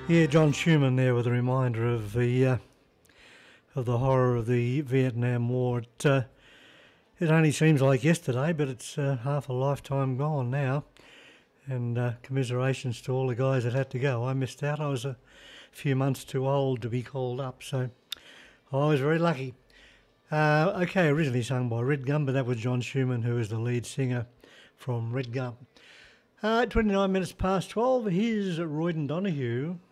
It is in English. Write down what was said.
Yeah, John Schumann there with a reminder of the horror of the Vietnam War. It only seems like yesterday, but it's half a lifetime gone now. And commiserations to all the guys that had to go. I missed out. I was a few months too old to be called up, so I was very lucky. Okay, originally sung by Red Gum, but that was John Schumann, who is the lead singer from Red Gum. 29 minutes past 12, here's Royden Donahue